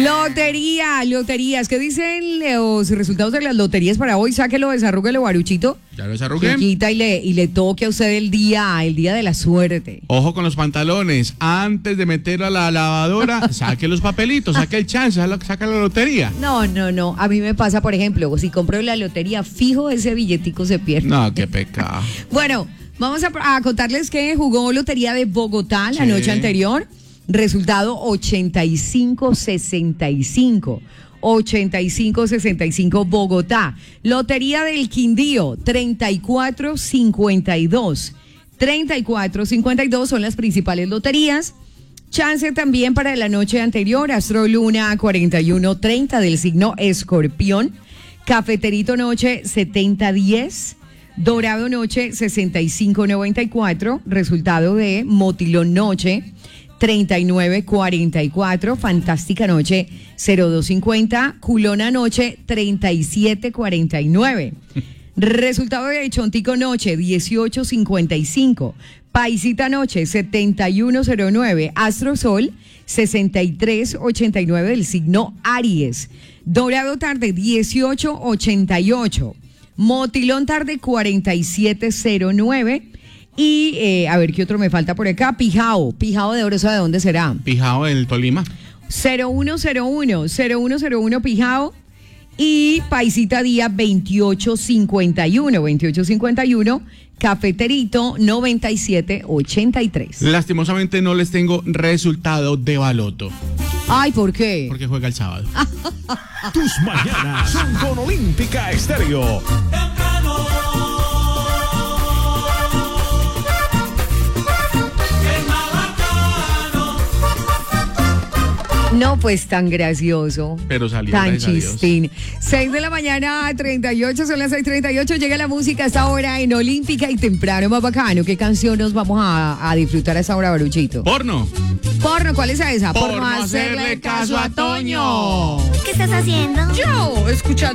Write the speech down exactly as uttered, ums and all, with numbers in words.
Lotería, loterías. ¿Qué dicen los resultados de las loterías para hoy? Sáquelo, desarrúguelo, Baruchito. Ya lo desarrugué. Quita y le, y le toque a usted el día, el día de la suerte. Ojo con los pantalones. Antes de meterlo a la lavadora, saque los papelitos, saque el chance, saca la lotería. No, no, no. A mí me pasa, por ejemplo, si compro la lotería, fijo, ese billetico se pierde. No, qué pecado. Bueno, vamos a, a contarles que jugó Lotería de Bogotá la Sí. noche anterior. Resultado ochenta y cinco sesenta y cinco. ochenta y cinco sesenta y cinco Bogotá. Lotería del Quindío, treinta y cuatro cincuenta y dos. treinta y cuatro cincuenta y dos son las principales loterías. Chance también para la noche anterior, Astro Luna cuarenta y uno treinta del signo Escorpión. Cafeterito Noche setenta diez. Dorado Noche sesenta y cinco noventa y cuatro. Resultado de Motilón Noche treinta y nueve cuarenta y cuatro, Fantástica Noche cero dos cincuenta, Culona Noche treinta y siete cuarenta y nueve. Resultado de Chontico Noche dieciocho cincuenta y cinco, Paisita Noche setenta y uno cero nueve, Astro Sol sesenta y tres ochenta y nueve del signo Aries. Dorado Tarde dieciocho ochenta y ocho, Motilón Tarde cuarenta y siete cero nueve. Y eh, a ver qué otro me falta por acá. Pijao, Pijao de Oro, ¿sabe de dónde será? Pijao del Tolima. cero uno cero uno, cero uno cero uno Pijao. Y Paisita Día veintiocho cincuenta y uno, veintiocho cincuenta y uno, Cafeterito noventa y siete ochenta y tres. Lastimosamente no les tengo resultado de baloto. Ay, ¿por qué? Porque juega el sábado. Tus mañanas son con Olímpica Estéreo. No, pues tan gracioso. Pero salió, tan gracias a Dios. chistín. seis de la mañana, treinta y ocho, son las seis treinta y ocho. Llega la música a esta hora en Olímpica y temprano más bacano. ¿Qué canción nos vamos a, a disfrutar a esta hora, Baruchito? Porno. Porno, ¿cuál es esa? Por no hacerle caso a Toño. ¿Qué estás haciendo? Yo, escuchando.